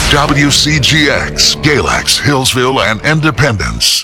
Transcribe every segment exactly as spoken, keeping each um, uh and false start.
W C G X, Galax, Hillsville, and Independence.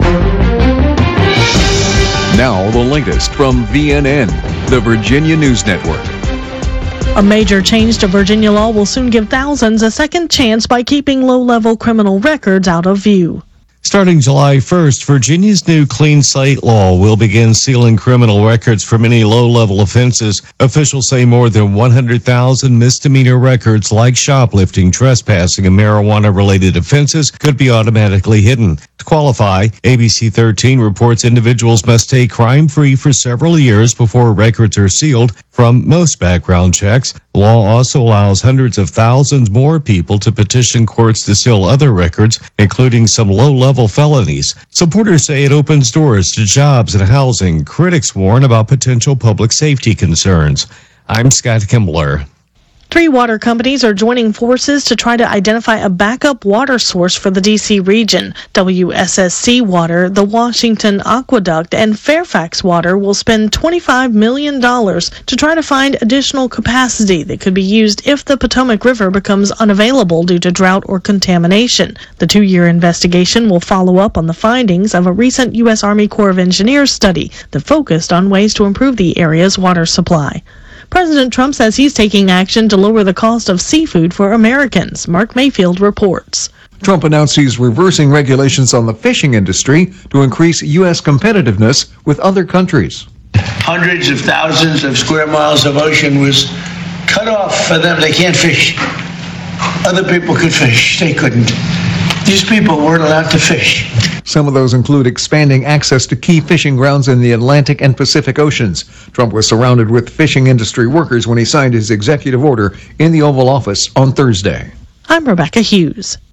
Now the latest from V N N, the Virginia News Network. A major change to Virginia law will soon give thousands a second chance by keeping low-level criminal records out of view. Starting July first, Virginia's new Clean Slate law will begin sealing criminal records for many low-level offenses. Officials say more than one hundred thousand misdemeanor records like shoplifting, trespassing, and marijuana-related offenses could be automatically hidden. To qualify, A B C thirteen reports individuals must stay crime-free for several years before records are sealed from most background checks. The law also allows hundreds of thousands more people to petition courts to seal other records, including some low-level felonies. Supporters say it opens doors to jobs and housing. Critics warn about potential public safety concerns. I'm Scott Kimbler. Three water companies are joining forces to try to identify a backup water source for the D C region. W S S C Water, the Washington Aqueduct, and Fairfax Water will spend twenty-five million dollars to try to find additional capacity that could be used if the Potomac River becomes unavailable due to drought or contamination. The two-year investigation will follow up on the findings of a recent U S Army Corps of Engineers study that focused on ways to improve the area's water supply. President Trump says he's taking action to lower the cost of seafood for Americans. Mark Mayfield reports. Trump announced he's reversing regulations on the fishing industry to increase U S competitiveness with other countries. Hundreds of thousands of square miles of ocean was cut off for them. They can't fish. Other people could fish. They couldn't. These people weren't allowed to fish. Some of those include expanding access to key fishing grounds in the Atlantic and Pacific Oceans. Trump was surrounded with fishing industry workers when he signed his executive order in the Oval Office on Thursday. I'm Rebecca Hughes.